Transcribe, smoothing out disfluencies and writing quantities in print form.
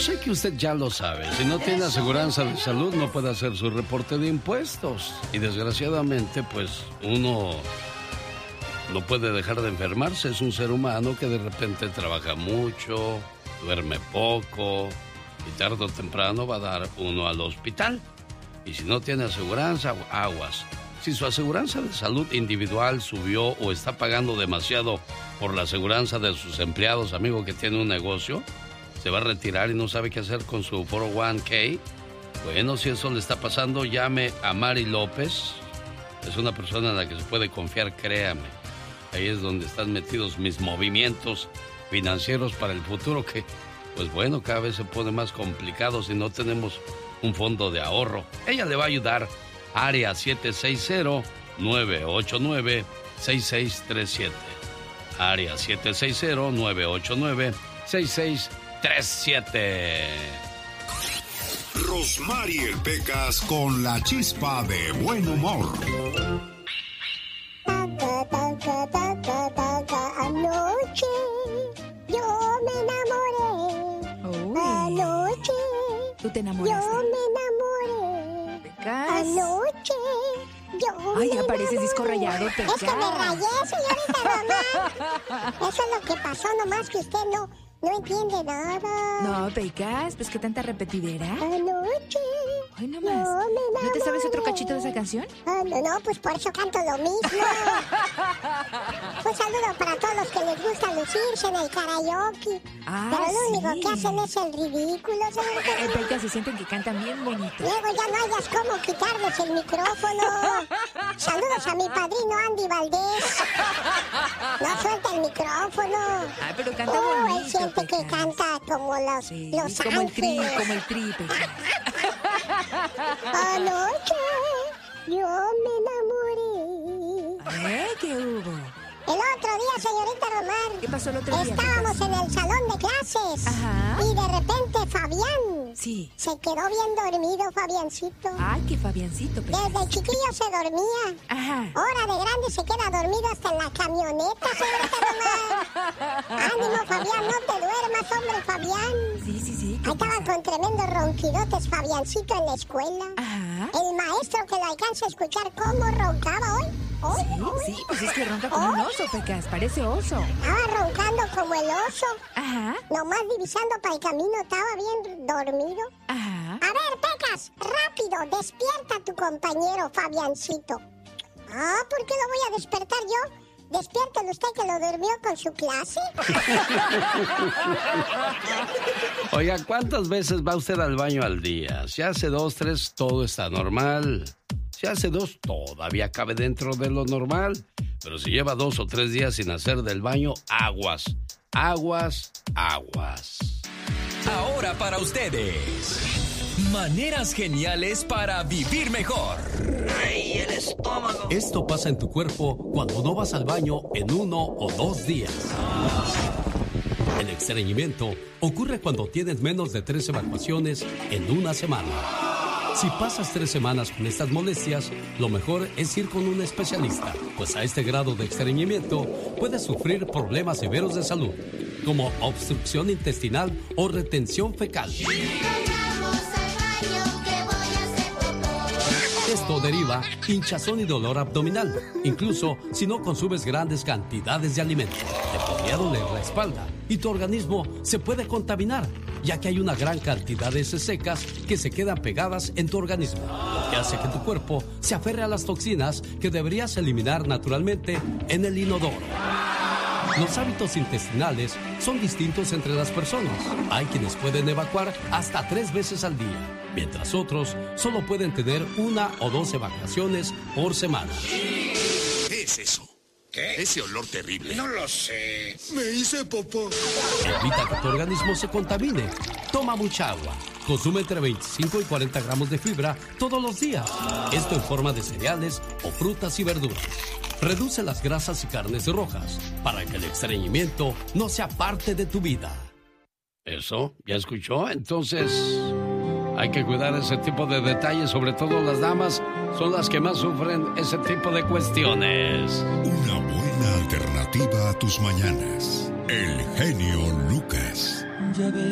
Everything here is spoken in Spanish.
sé que usted ya lo sabe. Si no tiene aseguranza de salud, no puede hacer su reporte de impuestos. Y desgraciadamente, pues, uno no puede dejar de enfermarse. Es un ser humano que de repente trabaja mucho, duerme poco, y tarde o temprano va a dar uno al hospital. Y si no tiene aseguranza, aguas. Si su aseguranza de salud individual subió o está pagando demasiado por la aseguranza de sus empleados, amigo que tiene un negocio, se va a retirar y no sabe qué hacer con su 401k. Bueno, si eso le está pasando, llame a Mari López. Es una persona en la que se puede confiar, créame. Ahí es donde están metidos mis movimientos financieros para el futuro, que, pues bueno, cada vez se pone más complicado si no tenemos un fondo de ahorro. Ella le va a ayudar. Área 760-989-6637. Área 760-989-6637. Rosmarie el Pecas con la chispa de buen humor. Anoche yo me enamoré. Anoche ¿tú te enamoraste? yo me enamoré. Pecas. Anoche yo Ay, me apareces enamoré. disco rayado, Pecas. Es que me rayé, señorita Román. Eso es lo que pasó, nomás que usted no entiende nada. No, Pecas, pues qué tanta repetidera. Anoche Ay, no yo más. me ¿No te sabes otro enamoré. cachito de esa canción? No, pues por eso canto lo mismo. Un saludo para todos los que les gusta lucirse en el karaoke. Ah, Pero lo único sí. que hacen es el ridículo, señorita. Pecas, se sienten que cantan bien bonito. Luego ya no hayas cómo quitarles el micrófono. Saludos a mi padrino Andy Valdés. No suelta el micrófono. Ay, pero canta bonito, Él siente que Pecas. canta como los como el tri, ángeles. Pecas. Anoche yo me enamoré. ¿Qué hubo? El otro día, señorita Román, ¿Qué pasó el otro día, estábamos Pecas? en el salón de clases. Ajá. Y de repente Fabián Sí. se quedó bien dormido, Fabiancito. Ay, qué Fabiancito, Pecas. Desde chiquillo se dormía. Ajá. Ahora de grande se queda dormido hasta en la camioneta, señorita Román. Ánimo, Fabián, no te duermas, hombre, Fabián. Sí. Ahí ¿qué estaban pasa? con tremendos ronquidotes, Fabiancito, en la escuela. Ajá. El maestro que lo alcanza a escuchar cómo roncaba hoy. Sí, pues es que ronca como un oso, Pecas, parece oso. Estaba roncando como el oso. Ajá, Nomás divisando para el camino, estaba bien dormido. ajá. A ver, Pecas, rápido, despierta a tu compañero Fabiancito. ¿Por qué lo voy a despertar yo? Despiértelo usted que lo durmió con su clase. Oiga, ¿cuántas veces va usted al baño al día? Si hace 2, 3, todo está normal. Si hace 2, todavía cabe dentro de lo normal. Pero si lleva 2 o 3 días sin hacer del baño, aguas. Aguas, aguas. Ahora para ustedes, maneras geniales para vivir mejor. ¡Ay, el estómago! Esto pasa en tu cuerpo cuando no vas al baño en 1 o 2 días. El estreñimiento ocurre cuando tienes menos de 3 evacuaciones en una semana. Si pasas 3 semanas con estas molestias, lo mejor es ir con un especialista, pues a este grado de estreñimiento puedes sufrir problemas severos de salud, como obstrucción intestinal o retención fecal. Esto deriva hinchazón y dolor abdominal. Incluso si no consumes grandes cantidades de alimento, te podría doler la espalda y tu organismo se puede contaminar, ya que hay una gran cantidad de heces secas que se quedan pegadas en tu organismo, lo que hace que tu cuerpo se aferre a las toxinas que deberías eliminar naturalmente en el inodoro. Los hábitos intestinales son distintos entre las personas. Hay quienes pueden evacuar hasta 3 veces al día, mientras otros solo pueden tener 1 o 2 evacuaciones por semana. ¿Qué es eso? ¿Qué? Ese olor terrible. No lo sé. Me hice popó. Evita que tu organismo se contamine. Toma mucha agua. Consume entre 25 y 40 gramos de fibra todos los días. Esto en forma de cereales o frutas y verduras. Reduce las grasas y carnes rojas para que el estreñimiento no sea parte de tu vida. ¿Eso? ¿Ya escuchó? Entonces, hay que cuidar ese tipo de detalles, sobre todo las damas son las que más sufren ese tipo de cuestiones. Una buena alternativa a tus mañanas. El genio Lucas.